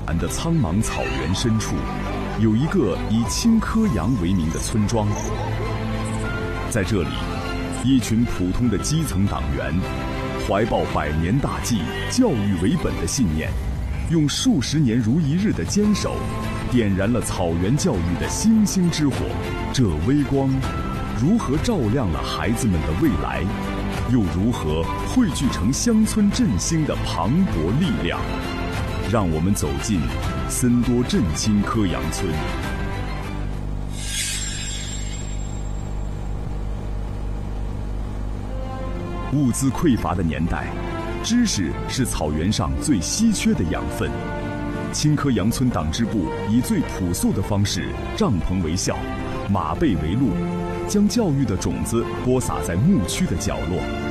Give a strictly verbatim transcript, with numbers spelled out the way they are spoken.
南的苍茫草原深处，有一个以青稞阳为名的村庄。在这里，一群普通的基层党员，怀抱百年大计、教育为本的信念，用数十年如一日的坚守，点燃了草原教育的星星之火。这微光，如何照亮了孩子们的未来，又如何汇聚成乡村振兴的磅礴力量？让我们走进森多镇青稞阳村。物资匮乏的年代，知识是草原上最稀缺的养分。青稞阳村党支部以最朴素的方式，帐篷为校，马背为路，将教育的种子播撒在牧区的角落。